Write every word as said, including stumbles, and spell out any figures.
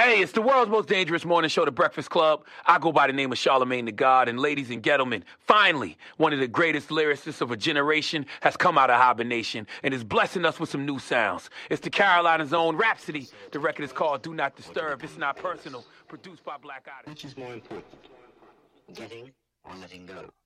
Hey, it's the world's most dangerous morning show, The Breakfast Club. I go by the name of Charlemagne the God, and ladies and gentlemen, finally, one of the greatest lyricists of a generation has come out of hibernation and is blessing us with some new sounds. It's the Carolina's own Rhapsody. The record is called Do Not Disturb. It's not personal. Produced by Black Idols. Which is more important, getting or letting go?